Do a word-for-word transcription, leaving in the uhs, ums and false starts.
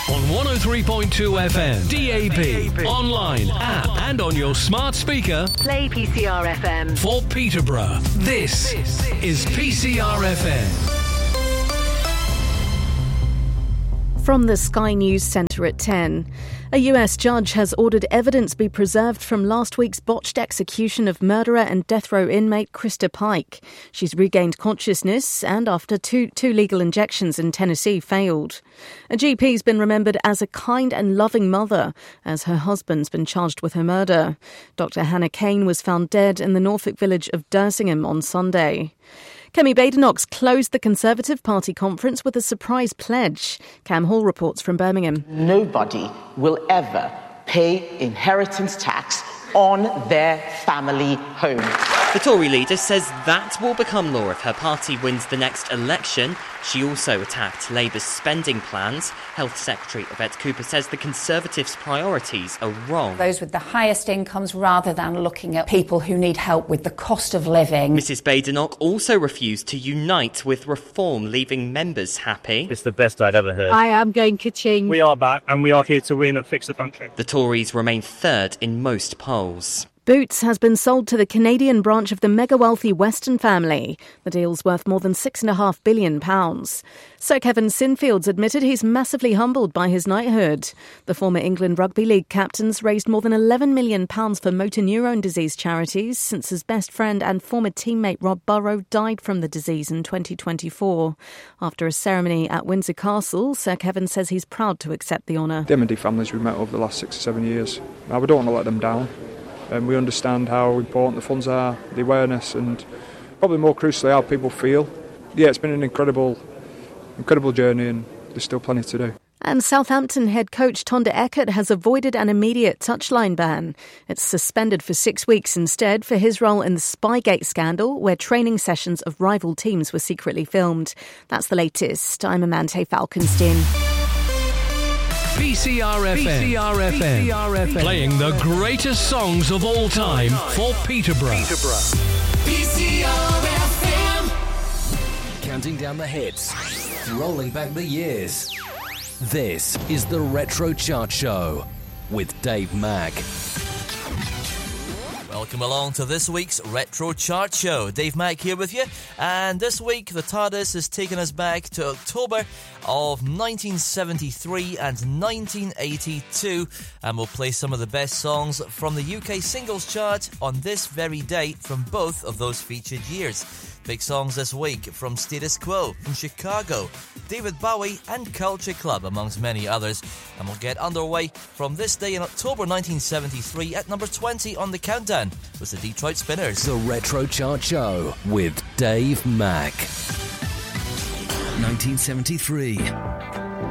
On one oh three point two F M, D A B, online, app, and on your smart speaker. Play P C R F M. For Peterborough, this is P C R F M. From the Sky News Centre at ten. A U S judge has ordered evidence be preserved from last week's botched execution of murderer and death row inmate Krista Pike. She's regained consciousness and after two, two legal injections in Tennessee failed. A G P's been remembered as a kind and loving mother as her husband's been charged with her murder. Doctor Hannah Kane was found dead in the Norfolk village of Dersingham on Sunday. Kemi Badenoch closed the Conservative Party conference with a surprise pledge. Cam Hall reports from Birmingham. Nobody will ever pay inheritance tax on their family home. The Tory leader says that will become law if her party wins the next election. She also attacked Labour's spending plans. Health Secretary Yvette Cooper says the Conservatives' priorities are wrong. Those with the highest incomes rather than looking at people who need help with the cost of living. Missus Badenoch also refused to unite with Reform, leaving members happy. It's the best I'd ever heard. I am going ka-ching. We are back and we are here to win and fix the country. The Tories remain third in most polls. Boots has been sold to the Canadian branch of the mega-wealthy Weston family. The deal's worth more than six point five billion pounds. Sir Kevin Sinfields admitted he's massively humbled by his knighthood. The former England Rugby League captain's raised more than eleven million pounds for motor neurone disease charities since his best friend and former teammate Rob Burrow died from the disease in twenty twenty-four. After a ceremony at Windsor Castle, Sir Kevin says he's proud to accept the honour. The M and D families we've met over the last six or seven years, now we don't want to let them down. And we understand how important the funds are, the awareness, and probably more crucially how people feel. Yeah, it's been an incredible, incredible journey, and there's still plenty to do. And Southampton head coach Tonda Eckert has avoided an immediate touchline ban. It's suspended for six weeks instead for his role in the Spygate scandal, where training sessions of rival teams were secretly filmed. That's the latest. I'm Amante Falkenstein. P C R F M. P C R F M. P C R F M. Playing the greatest songs of all time for Peterborough. Peterborough. P C R F M. Counting down the hits, rolling back the years. This is the Retro Chart Show with Dave Mack. Welcome along to this week's Retro Chart Show. Dave Mack here with you, and this week the TARDIS is taking us back to October of nineteen seventy-three and nineteen eighty-two, and we'll play some of the best songs from the U K singles chart on this very date from both of those featured years. Big songs this week from Status Quo, from Chicago, David Bowie and Culture Club, amongst many others. And we'll get underway from this day in October nineteen seventy-three at number twenty on the countdown with the Detroit Spinners. The Retro Chart Show with Dave Mack. nineteen seventy-three.